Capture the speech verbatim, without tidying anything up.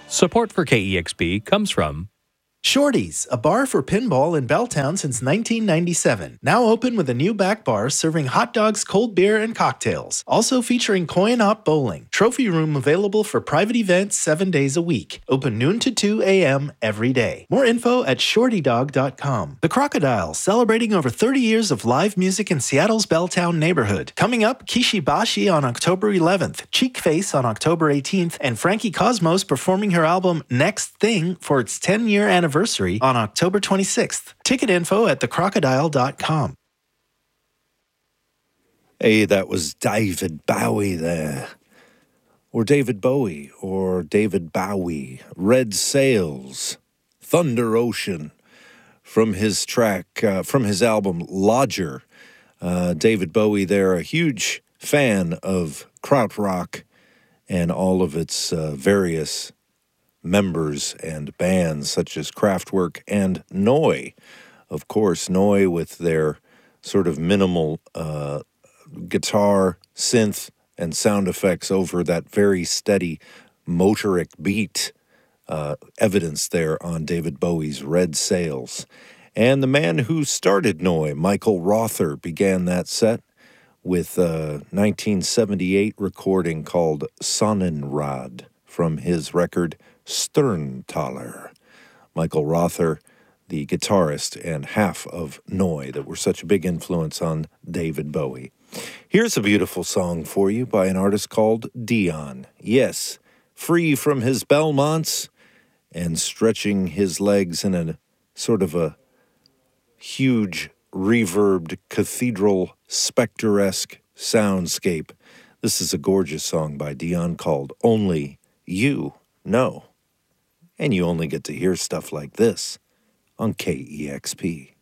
Support for K E X P comes from Shorty's, a bar for pinball in Belltown since nineteen ninety-seven. Now open with a new back bar serving hot dogs, cold beer, and cocktails. Also featuring coin-op bowling. Trophy room available for private events seven days a week. Open noon to two a.m. every day. More info at shorty dog dot com. The Crocodile, celebrating over thirty years of live music in Seattle's Belltown neighborhood. Coming up, Kishibashi on October eleventh, Cheek Face on October eighteenth, and Frankie Cosmos performing her album Next Thing for its ten-year anniversary on October twenty-sixth. Ticket info at the crocodile dot com. Hey, that was David Bowie there. Or David Bowie, or David Bowie. Red Sails, Thunder Ocean, from his track, uh, from his album Lodger. Uh, David Bowie there, a huge fan of krautrock and all of its uh, various members and bands such as Kraftwerk and Neu. Of course, Neu with their sort of minimal uh, guitar, synth, and sound effects over that very steady motoric beat, uh, evidence there on David Bowie's Red Sails. And the man who started Neu, Michael Rother, began that set with a nineteen seventy-eight recording called Sonnenrad from his record Sterntaler. Michael Rother, the guitarist and half of Neu that were such a big influence on David Bowie. Here's a beautiful song for you by an artist called Dion. Yes, free from his Belmonts and stretching his legs in a sort of a huge, reverbed, cathedral, spectre-esque soundscape. This is a gorgeous song by Dion called Only You Know. And you only get to hear stuff like this on K E X P.